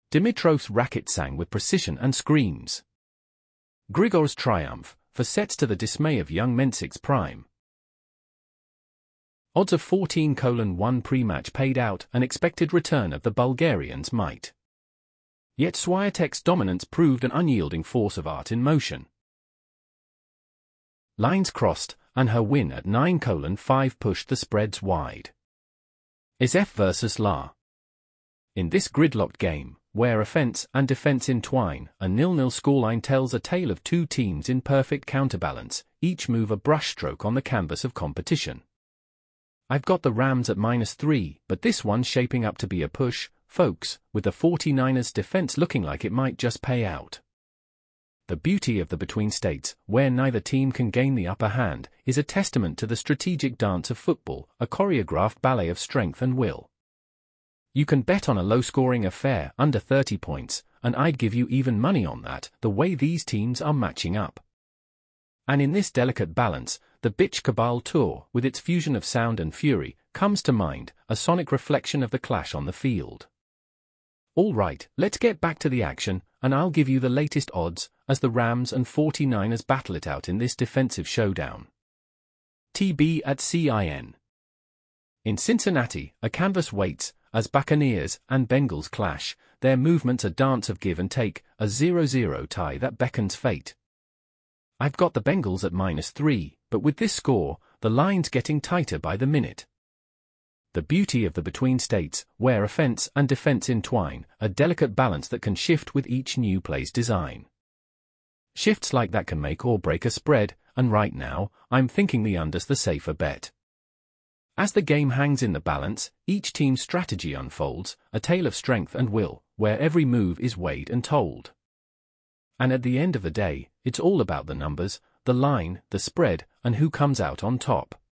Dimitrov's racket sang with precision and screams. Grigor's triumph, for sets to the dismay of young Mensic's prime. Odds of 14:1 pre-match paid out an expected return of the Bulgarians' might. Yet Swiatek's dominance proved an unyielding force of art in motion. Lines crossed, and her win at 9:5 pushed the spreads wide. Isef versus La. In this gridlocked game, where offense and defense entwine, a 0-0 scoreline tells a tale of two teams in perfect counterbalance, each move a brushstroke on the canvas of competition. I've got the Rams at -3, but this one's shaping up to be a push, folks, with the 49ers defense looking like it might just pay out. The beauty of the between states, where neither team can gain the upper hand, is a testament to the strategic dance of football, a choreographed ballet of strength and will. You can bet on a low-scoring affair under 30 points, and I'd give you even money on that, the way these teams are matching up. And in this delicate balance, the Bitch Cabal Tour, with its fusion of sound and fury, comes to mind, a sonic reflection of the clash on the field. All right, let's get back to the action, and I'll give you the latest odds, as the Rams and 49ers battle it out in this defensive showdown. TB at CIN. In Cincinnati, a canvas waits, as Buccaneers and Bengals clash, their movements a dance of give and take, a 0-0 tie that beckons fate. I've got the Bengals at -3, but with this score, the line's getting tighter by the minute. The beauty of the between states, where offense and defense entwine, a delicate balance that can shift with each new play's design. Shifts like that can make or break a spread, and right now, I'm thinking the under's the safer bet. As the game hangs in the balance, each team's strategy unfolds, a tale of strength and will, where every move is weighed and told. And at the end of the day, it's all about the numbers, the line, the spread, and who comes out on top.